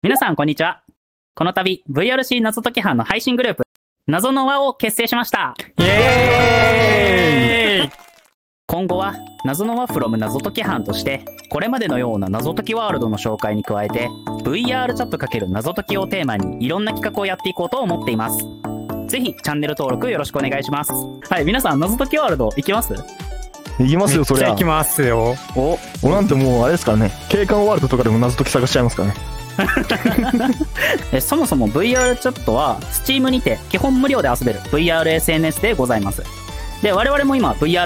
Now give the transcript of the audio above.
皆さんこんにちは。この度 VRC 謎解き班の配信グループ謎の輪を結成しました。 イエーイ。 今後は謎の輪 from 謎解き班としてこれまでのような謎解きワールドの紹介に加えて VR チャット×謎解きをテーマにいろんな企画をやっていこうと思っています。ぜひチャンネル登録よろしくお願いします。はい、皆さん謎解きワールド行きます？ 行きますよ、そりゃ。 行きますよ。 おなんてもうあれですからね、景観ワールドとかでも謎解き探しちゃいますからね。 そもそも VR チャットは Steam にて基本無料で遊べる VR SNS でございます。で、我々も今 VR